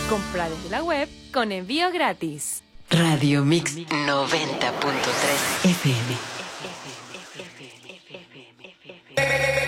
Compra desde la web con envío gratis. Radio Mix 90.3 FM.